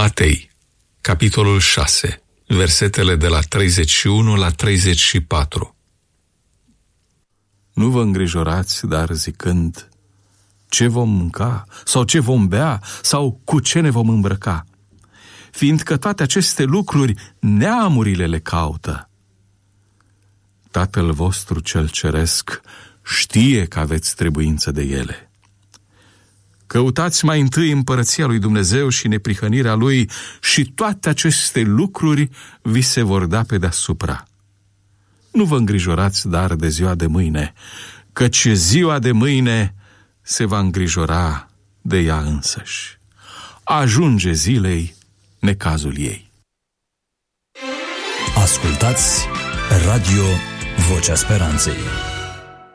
Matei, capitolul 6, versetele de la 31 la 34. Nu vă îngrijorați, dar zicând, ce vom mânca, sau ce vom bea, sau cu ce ne vom îmbrăca, fiindcă toate aceste lucruri neamurile le caută. Tatăl vostru cel ceresc știe că aveți trebuință de ele. Căutați mai întâi împărăția lui Dumnezeu și neprihănirea lui și toate aceste lucruri vi se vor da pe deasupra. Nu vă îngrijorați, dar de ziua de mâine, căci ziua de mâine se va îngrijora de ea însăși. Ajunge zilei necazul ei. Ascultați Radio Vocea Speranței.